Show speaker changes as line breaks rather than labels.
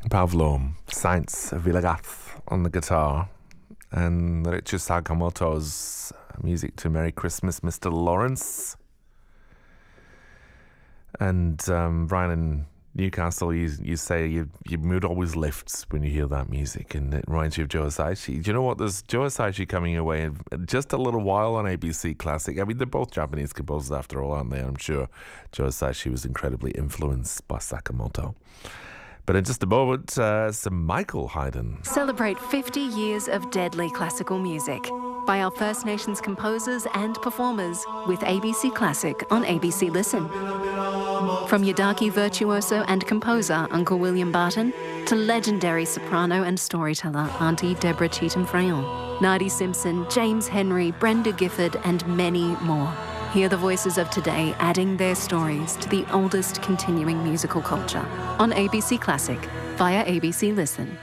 Pavlo, Sainz Villagath on the guitar, and Richard Sakamoto's music to Merry Christmas, Mr. Lawrence. And Brian in Newcastle, you say your mood always lifts when you hear that music, and it reminds you of Joe Hisaishi. Do you know what? There's Joe Hisaishi coming away in just a little while on ABC Classic. I mean, they're both Japanese composers after all, aren't they? I'm sure Joe Hisaishi was incredibly influenced by Sakamoto. But in just a moment, some Michael Haydn.
Celebrate 50 years of deadly classical music by our First Nations composers and performers with ABC Classic on ABC Listen. From Yidaki virtuoso and composer Uncle William Barton to legendary soprano and storyteller Auntie Deborah Cheetham-Frayon, Nadi Simpson, James Henry, Brenda Gifford and many more. Hear the voices of today adding their stories to the oldest continuing musical culture on ABC Classic via ABC Listen.